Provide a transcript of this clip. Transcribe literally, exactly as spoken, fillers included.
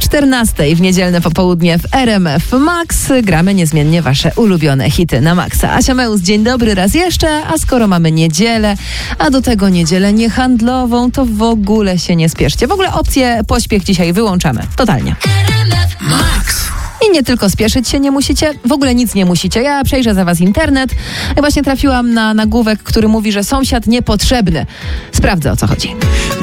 czternastej w niedzielne popołudnie w R M F Max gramy niezmiennie wasze ulubione hity na maksa. Asia Meus, dzień dobry raz jeszcze, a skoro mamy niedzielę, a do tego niedzielę niehandlową, to w ogóle się nie spieszcie. W ogóle opcję pośpiech dzisiaj wyłączamy. Totalnie. Max. I nie tylko spieszyć się nie musicie, w ogóle nic nie musicie. Ja przejrzę za was internet i właśnie trafiłam na nagłówek, który mówi, że sąsiad niepotrzebny. Sprawdzę, o co chodzi.